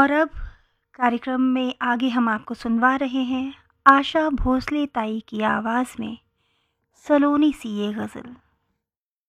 और अब कार्यक्रम में आगे हम आपको सुनवा रहे हैं आशा भोसले ताई की आवाज़ में सलोनी सी ये गज़ल।